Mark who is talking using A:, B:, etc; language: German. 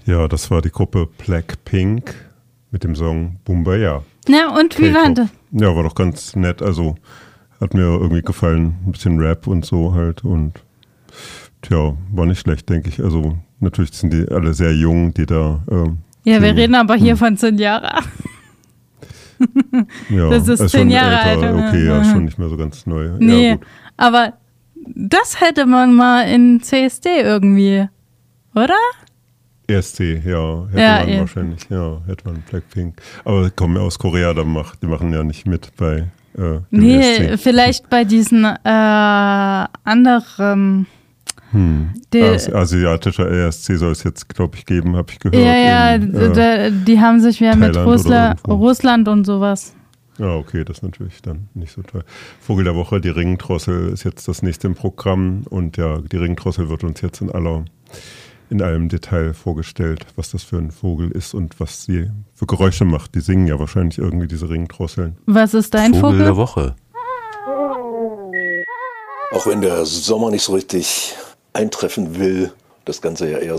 A: Ja, das war die Gruppe Blackpink mit dem Song Boombayah.
B: Na, und wie war das?
A: Ja, war doch ganz nett. Also hat mir irgendwie gefallen. Ein bisschen Rap und so halt. Und tja, war nicht schlecht, denke ich. Also natürlich sind die alle sehr jung, die da.
B: Ja, wir reden aber hier von 10 Jahren.
A: Ja,
B: das ist 10 Jahre alt.
A: Okay, ja, schon nicht mehr so ganz neu.
B: Nee,
A: ja, gut.
B: Aber das hätte man mal in CSD irgendwie, oder?
A: ESC, ja, hätte man wahrscheinlich, hätte man Blackpink. Aber kommen ja aus Korea, die machen ja nicht mit bei dem ESC.
B: Vielleicht bei diesen anderen.
A: Asiatischer ESC soll es jetzt, glaube ich, geben, habe ich gehört.
B: Ja, die haben sich ja mit Russland und sowas.
A: Ja, okay, das ist natürlich dann nicht so toll. Vogel der Woche, die Ringdrossel ist jetzt das nächste im Programm und ja, die Ringdrossel wird uns jetzt in allem Detail vorgestellt, was das für ein Vogel ist und was sie für Geräusche macht. Die singen ja wahrscheinlich irgendwie diese Ringdrosseln.
B: Was ist dein Vogel?
C: Vogel der Woche.
D: Auch wenn der Sommer nicht so richtig eintreffen will, das Ganze ja eher